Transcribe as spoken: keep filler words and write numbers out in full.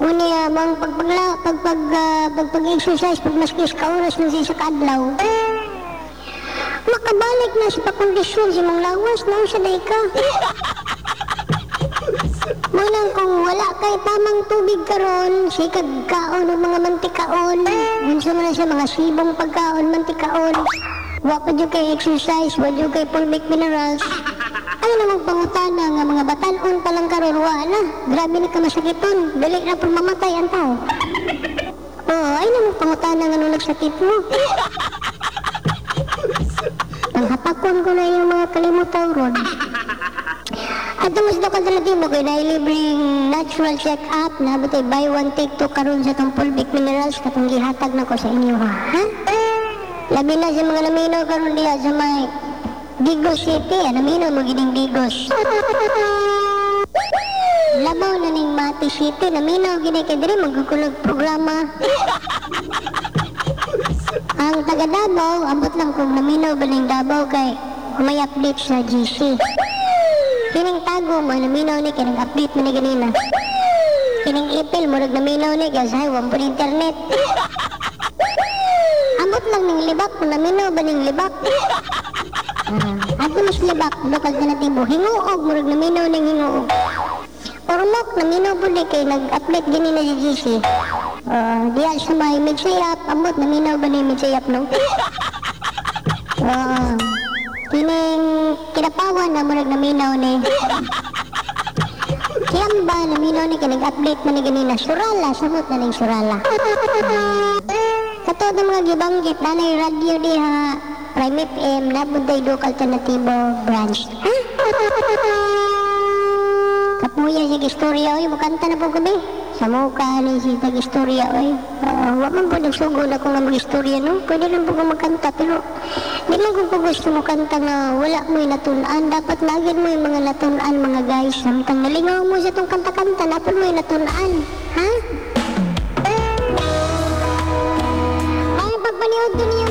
Unya, bang pagpagla, pagpag, uh, pagpag-exercise, pag maskis ka oras na siya sa kadlaw. Makabalik na sa pakondisyon si mong lawas na sa day ka. Munang kung wala kay tamang tubig karon, si kagkaon ng mga mantikaon. Minsan mo na sa mga sibong pagkaon, mantikaon. Wa pa dyan kay exercise, wa dyan kay fulvic minerals. Ano namang pangutana nga mga batanon pa lang karon, wa na. Grabe na ka masakiton, dali na po mamatay ang tao. Oh, ay namang pangutana nga nung nagsakit mo. Ang hapakon ko na yung mga kalimutan ron. At mas daw kadalatin mo kayo na libreng natural check-up na butay buy one take two karon sa itong fulvic minerals katong gihatag na ko sa inyo ha. Ha? Labi na sa mga naminaw karon diha sa may Digos City. Ah, naminaw mo gining Digos. Labaw na ning Mati City. Naminaw gini kay diri magkukulog programa. Ang taga Davao, ambot lang kung naminaw ba ning Davao kay may update sa G C. Kining tago mo, naminaw ni kining update mo ni ganina. Kining ipil, murag naminaw ni gasay, wampun internet. Ambot lang ning libak, kung naminaw ba ning libak? Uh, ato mas libak, lokal na natibo, hinguog, murag naminaw ning hinguog. Ormok, naminaw po ni kay nag-update ganina si G C. Uh, diyan sa may midsayap, ambot, naminaw ba ni midsayap no? Uh, Kining kinapawan na murag naminaw ni Kiyamba naminaw ni kinig update man ni ganina surala, samot na ning surala. Kato ng mga gibanggit na na radio diha Prime F M na bunday do alternatibo branch. Kapuya si istorya oy, mukanta na po gabi. Sa mukha ni si tag-istorya oy. Uh, wa man po nagsugod ako nga mag-istorya no. Pwede lang po ko magkanta pero di lang ko po gusto mo kanta nga wala mo yung natunan. Dapat lagyan mo yung mga natunan mga guys. Samtang nalingaw mo sa itong kanta-kanta, dapat mo yung natunan. Ha? Ay, pagpaniod ko niyo